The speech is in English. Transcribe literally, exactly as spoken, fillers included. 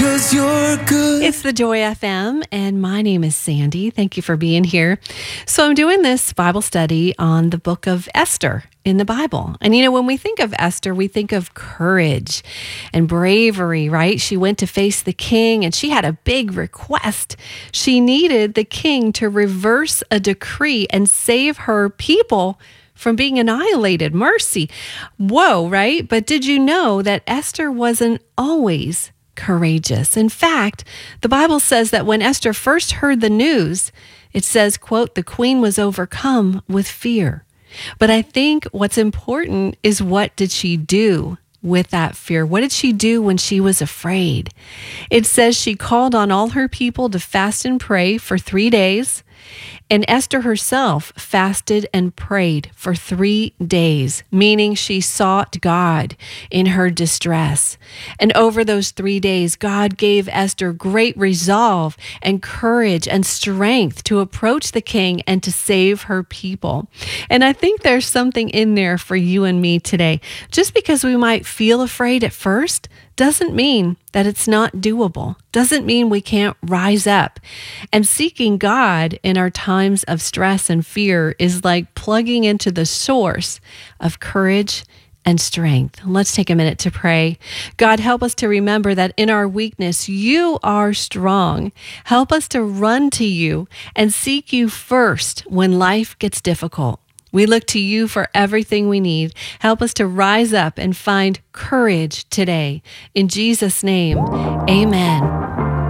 'cause you're good. It's the Joy F M, and my name is Sandy. Thank you for being here. So I'm doing this Bible study on the book of Esther in the Bible. And you know, when we think of Esther, we think of courage and bravery, right? She went to face the king and she had a big request. She needed the king to reverse a decree and save her people from being annihilated. Mercy. Whoa, right? But did you know that Esther wasn't always courageous? In fact, the Bible says that when Esther first heard the news, it says, quote, the queen was overcome with fear. But I think what's important is, what did she do with that fear? What did she do when she was afraid? It says she called on all her people to fast and pray for three days. And Esther herself fasted and prayed for three days, meaning she sought God in her distress. And over those three days, God gave Esther great resolve and courage and strength to approach the king and to save her people. And I think there's something in there for you and me today. Just because we might feel afraid at first doesn't mean that it's not doable, doesn't mean we can't rise up. And seeking God in our times of stress and fear is like plugging into the source of courage and strength. Let's take a minute to pray. God, help us to remember that in our weakness, you are strong. Help us to run to you and seek you first when life gets difficult. We look to you for everything we need. Help us to rise up and find courage today. In Jesus' name, amen.